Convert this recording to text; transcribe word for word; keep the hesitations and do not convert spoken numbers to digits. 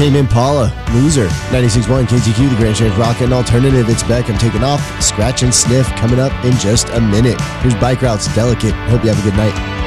Tame Impala, Loser. ninety-six point one K T Q, the Grand Champ Rock and Alternative. It's Beck. I'm taking off. Scratch and Sniff coming up in just a minute. Here's Bike Routes, Delicate. Hope you have a good night.